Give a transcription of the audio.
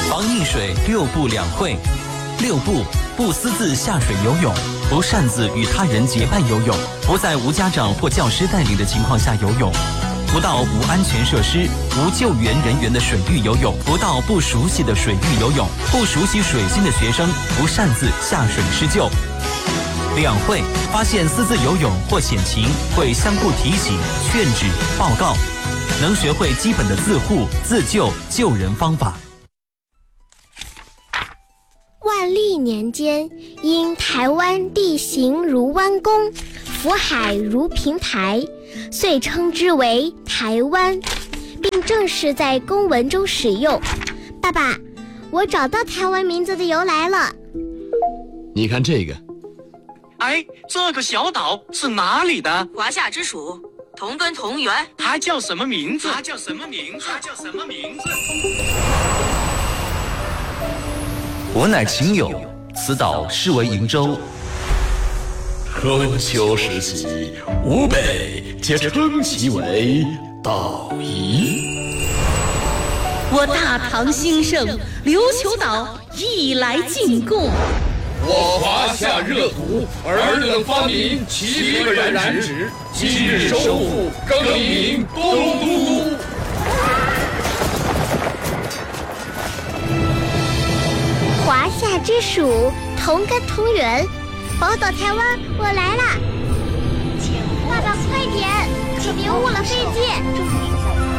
防溺水6不2会。6不：不私自下水游泳，不擅自与他人结伴游泳，不在无家长或教师带领的情况下游泳，不到无安全设施、无救援人员的水域游泳，不到不熟悉的水域游泳，不熟悉水性的学生不擅自下水施救。2会：发现私自游泳或险情，会相互提醒、劝止、报告，能学会基本的自护、自救、救人方法。 万历年间，因台湾地形如弯弓，福海如平台，遂称之为台湾，并正式在公文中使用。爸爸，我找到台湾名字的由来了。 你看这个。 哎，这个小岛是哪里的？ 华夏之属，同根同源。 它叫什么名字？ 我乃秦友，此岛是为瀛洲。 春秋时期，吴北皆称其为岛夷。 我大唐兴盛，琉球岛亦来进贡。 我华夏热土，尔等发明7个染指，今日收复，更名东都。 华夏之属，同根同源，宝岛台湾，我来啦！爸爸快点，可别误了飞机。